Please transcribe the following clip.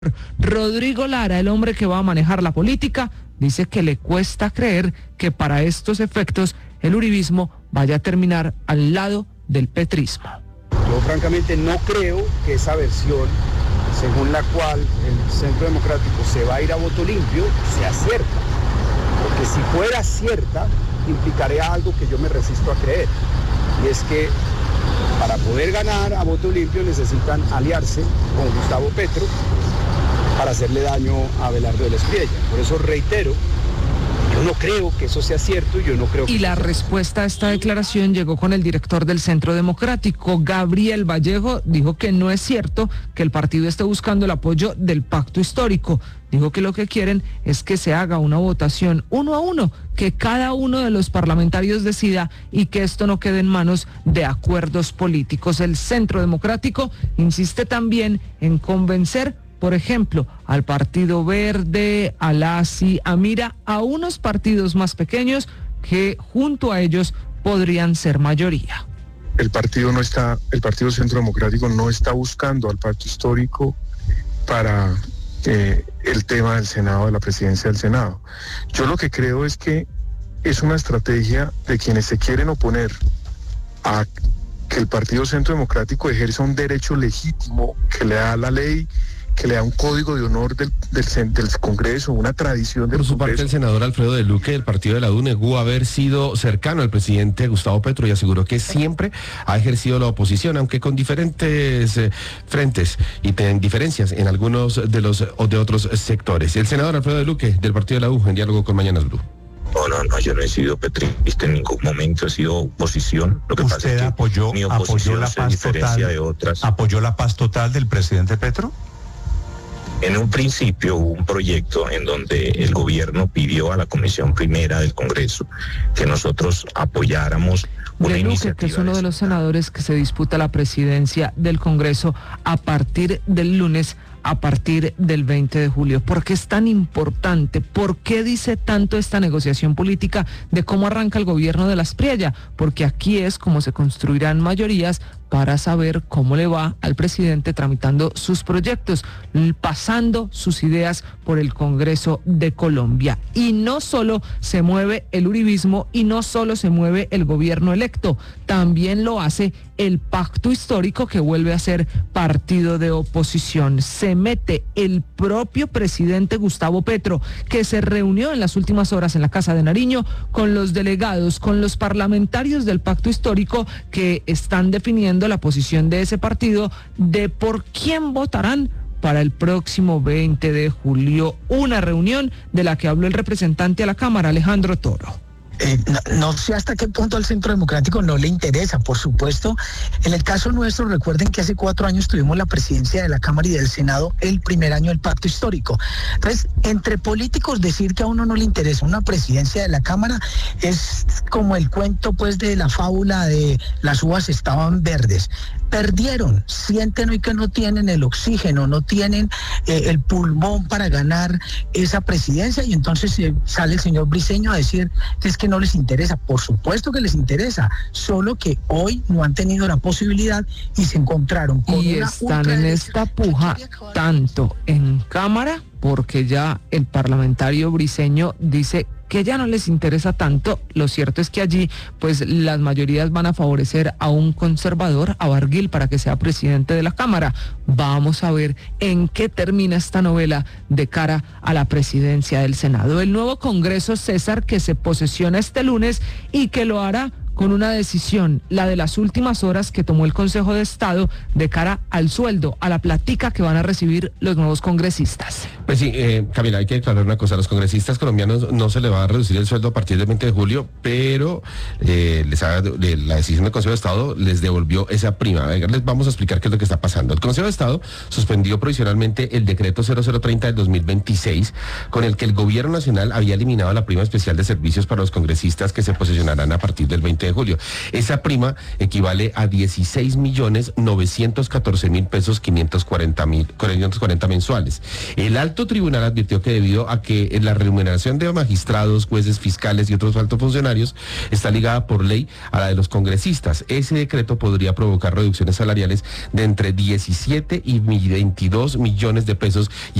Rodrigo Lara, el hombre que va a manejar la política, dice que le cuesta creer que para estos efectos el uribismo vaya a terminar al lado del petrismo. Yo francamente no creo que esa versión, según la cual el Centro Democrático se va a ir a voto limpio, sea cierta. Porque si fuera cierta, implicaría algo que yo me resisto a creer. Y es que para poder ganar a voto limpio necesitan aliarse con Gustavo Petro para hacerle daño a Abelardo de la Espriella. Por eso reitero, yo no creo que eso sea cierto, yo no creo que... Y la respuesta a esta declaración llegó con el director del Centro Democrático, Gabriel Vallejo. Dijo que no es cierto que el partido esté buscando el apoyo del pacto histórico. Dijo que lo que quieren es que se haga una votación 1 a 1, que cada uno de los parlamentarios decida y que esto no quede en manos de acuerdos políticos. El Centro Democrático insiste también en convencer, por ejemplo, al Partido Verde, a la ASI, a Mira, a unos partidos más pequeños que junto a ellos podrían ser mayoría. El Partido Centro Democrático no está buscando al pacto histórico para el tema del Senado, de la presidencia del Senado. Yo lo que creo es que es una estrategia de quienes se quieren oponer a que el Partido Centro Democrático ejerza un derecho legítimo que le da la ley, que le da un código de honor del Congreso, una tradición del Congreso. Por su parte, el senador Alfredo de Luque, del partido de la U, negó haber sido cercano al presidente Gustavo Petro y aseguró que siempre ha ejercido la oposición, aunque con diferentes frentes y diferencias en algunos de otros sectores. El senador Alfredo de Luque, del partido de la U, en diálogo con Mañanas Blue. No, yo no he sido petrista en ningún momento, he sido oposición. Lo que pasa es que apoyó la paz total, de otras. ¿Apoyó la paz total del presidente Petro? En un principio hubo un proyecto en donde el gobierno pidió a la Comisión Primera del Congreso que nosotros apoyáramos una iniciativa. Que es uno de los senadores que se disputa la presidencia del Congreso a partir del lunes, a partir del 20 de julio. ¿Por qué es tan importante? ¿Por qué dice tanto esta negociación política de cómo arranca el gobierno de la Espriella? Porque aquí es como se construirán mayorías para saber cómo le va al presidente tramitando sus proyectos, pasando sus ideas por el Congreso de Colombia. Y no solo se mueve el uribismo y no solo se mueve el gobierno electo, también lo hace el pacto histórico, que vuelve a ser partido de oposición. Se mete el propio presidente Gustavo Petro, que se reunió en las últimas horas en la Casa de Nariño con los delegados, con los parlamentarios del pacto histórico, que están definiendo la posición de ese partido de por quién votarán para el próximo 20 de julio. Una reunión de la que habló el representante a la Cámara, Alejandro Toro. No sé hasta qué punto al Centro Democrático no le interesa, por supuesto. En el caso nuestro, recuerden que hace 4 años tuvimos la presidencia de la Cámara y del Senado el primer año del pacto histórico. Entonces, entre políticos, decir que a uno no le interesa una presidencia de la Cámara es como el cuento pues de la fábula de las uvas estaban verdes. Perdieron, sienten hoy que no tienen el oxígeno, no tienen el pulmón para ganar esa presidencia, y entonces sale el señor Briceño a decir que es que no les interesa. Por supuesto que les interesa, solo que hoy no han tenido la posibilidad y se encontraron con y están en esta puja tanto en Cámara, porque ya el parlamentario Briceño dice que ya no les interesa tanto. Lo cierto es que allí pues las mayorías van a favorecer a un conservador, a Barguil, para que sea presidente de la Cámara. Vamos a ver en qué termina esta novela de cara a la presidencia del Senado. El nuevo Congreso, César, que se posesiona este lunes y que lo hará con una decisión, la de las últimas horas, que tomó el Consejo de Estado de cara al sueldo, a la platica que van a recibir los nuevos congresistas. Pues sí, Camila, hay que aclarar una cosa: a los congresistas colombianos no se le va a reducir el sueldo a partir del 20 de julio, pero la decisión del Consejo de Estado les devolvió esa prima. Les vamos a explicar qué es lo que está pasando. El Consejo de Estado suspendió provisionalmente el decreto 0030 del 2026, con el que el gobierno nacional había eliminado la prima especial de servicios para los congresistas que se posesionarán a partir del 20 de de julio. Esa prima equivale a 16.914.000 pesos 540 mensuales. El alto tribunal advirtió que debido a que la remuneración de magistrados, jueces, fiscales y otros altos funcionarios está ligada por ley a la de los congresistas, ese decreto podría provocar reducciones salariales de entre 17 y 22 millones de pesos